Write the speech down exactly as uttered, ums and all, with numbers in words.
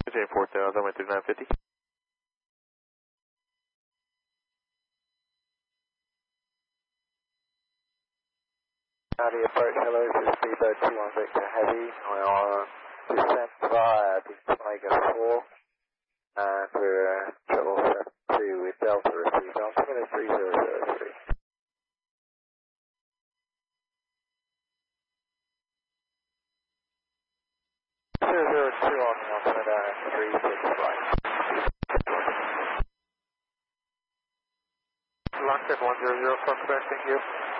four thousand, went through nine fifty. Howdy, approach, hello, this is Speedbird two one Victor Heavy. We are descent via the Tiger four, and we're uh, triple seven two with Delta received. I'm coming in three zero zero three. zero zero two on the altimeter and three six flight. Lockheed one zero zero from Quebec, thank you.